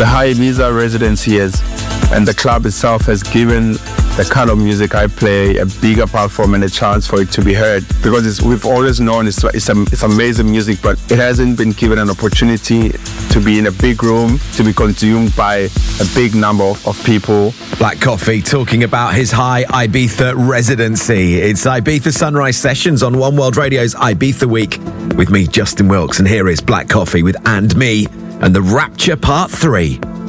the Ibiza residency and the club itself has given the kind of music I play a bigger platform and a chance for it to be heard, because we've always known it's amazing music, but it hasn't been given an opportunity to be in a big room, to be consumed by a big number of people. Black Coffee talking about his high Ibiza residency. It's Ibiza Sunrise Sessions on One World Radio's Ibiza Week with me, Justin Wilkes, and here is Black Coffee with And Me and the Rapture Part 3.